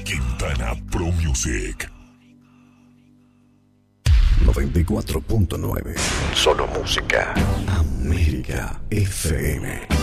Quintana Pro Music. 94.9. Solo música. América FM.